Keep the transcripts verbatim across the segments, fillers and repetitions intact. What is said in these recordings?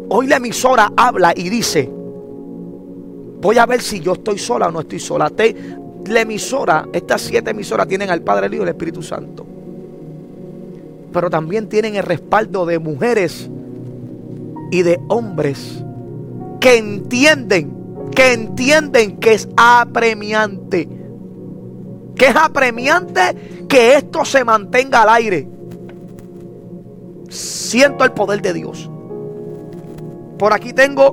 hoy la emisora habla y dice: voy a ver si yo estoy sola o no estoy sola. Te, la emisora, estas siete emisoras tienen al Padre, el Hijo y el Espíritu Santo. Pero también tienen el respaldo de mujeres y de hombres que entienden, que entienden que es apremiante. Que es apremiante que esto se mantenga al aire. Siento el poder de Dios. Por aquí tengo.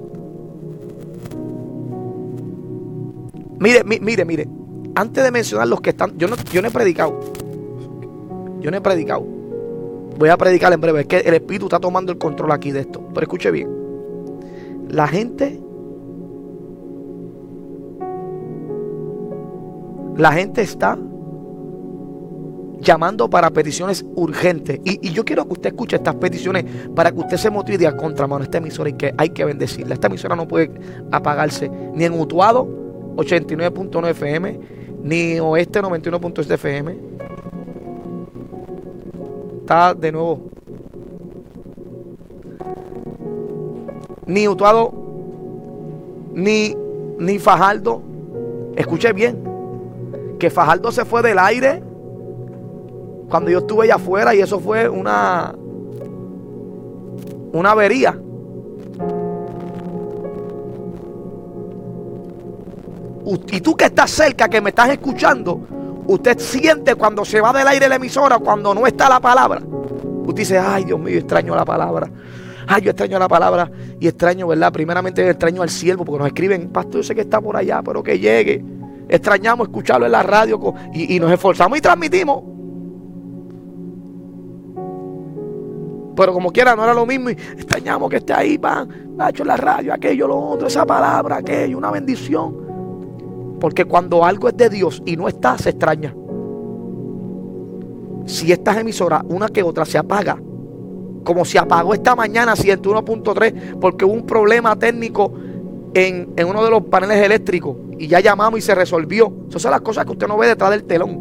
Mire, mire, mire. Antes de mencionar los que están. Yo no, yo no he predicado. Yo no he predicado. Voy a predicar en breve. Es que el Espíritu está tomando el control aquí de esto. Pero escuche bien. La gente. La gente está llamando para peticiones urgentes. Y, y yo quiero que usted escuche estas peticiones para que usted se motive y diga: contra, mano, esta emisora hay que, hay que bendecirla. Esta emisora no puede apagarse. Ni en Utuado ochenta y nueve punto nueve F M, ni Oeste noventa y uno punto siete F M. Está de nuevo. Ni Utuado, ni, ni Fajardo. Escuche bien. Que Fajardo se fue del aire cuando yo estuve allá afuera, y eso fue una una avería. Y tú que estás cerca, que me estás escuchando, usted siente cuando se va del aire la emisora, cuando no está la palabra. Usted dice: ay, Dios mío, extraño la palabra. Ay, yo extraño la palabra. Y extraño, ¿verdad? Primeramente extraño al siervo, porque nos escriben: pastor, yo sé que está por allá, pero que llegue. Extrañamos escucharlo en la radio y, y nos esforzamos y transmitimos. Pero como quiera, no era lo mismo. Y extrañamos que esté ahí, pan, macho, en la radio, aquello, lo otro, esa palabra, aquello, una bendición. Porque cuando algo es de Dios y no está, se extraña. Si estas emisoras, una que otra, se apaga, como se apagó esta mañana ciento uno punto tres, porque hubo un problema técnico en, en uno de los paneles eléctricos, y ya llamamos y se resolvió. Esas son las cosas que usted no ve detrás del telón.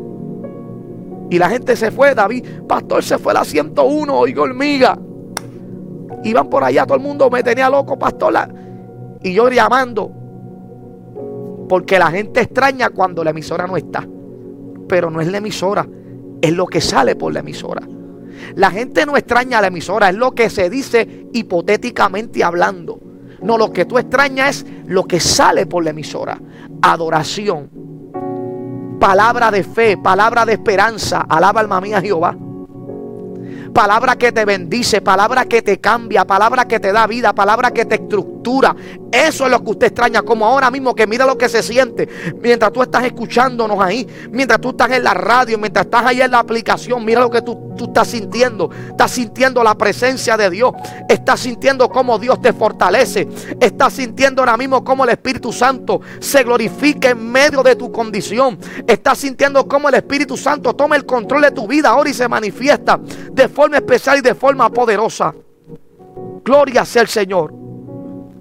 Y la gente se fue. David, pastor, se fue la ciento uno, oiga, hormiga. Iban por allá, todo el mundo me tenía loco, pastor. La... Y yo llamando. Porque la gente extraña cuando la emisora no está. Pero no es la emisora, es lo que sale por la emisora. La gente no extraña la emisora, es lo que se dice hipotéticamente hablando. No, lo que tú extrañas es lo que sale por la emisora. Adoración, palabra de fe, palabra de esperanza. Alaba alma mía Jehová. Palabra que te bendice, palabra que te cambia, palabra que te da vida, palabra que te estructura. Eso es lo que usted extraña, como ahora mismo, que mira lo que se siente mientras tú estás escuchándonos ahí, mientras tú estás en la radio, mientras estás ahí en la aplicación. Mira lo que tú, tú estás sintiendo. Estás sintiendo la presencia de Dios. Estás sintiendo cómo Dios te fortalece. Estás sintiendo ahora mismo cómo el Espíritu Santo se glorifica en medio de tu condición. Estás sintiendo cómo el Espíritu Santo toma el control de tu vida ahora y se manifiesta de forma especial y de forma poderosa. Gloria sea el Señor.